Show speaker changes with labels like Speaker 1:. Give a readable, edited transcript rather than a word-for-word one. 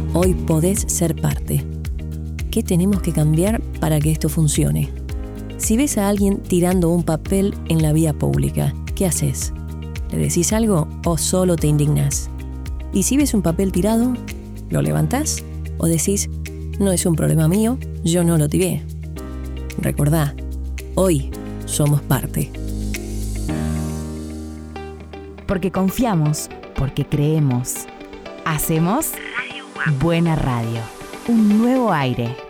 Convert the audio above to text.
Speaker 1: Hoy podés ser parte. ¿Qué tenemos que cambiar para que esto funcione? Si ves a alguien tirando un papel en la vía pública, ¿qué haces? ¿Le decís algo o solo te indignás? Y si ves un papel tirado, ¿lo levantás o decís, no es un problema mío, yo no lo tiré? Recordá, hoy somos parte.
Speaker 2: Porque confiamos, porque creemos. Hacemos Buena Radio. Un nuevo aire.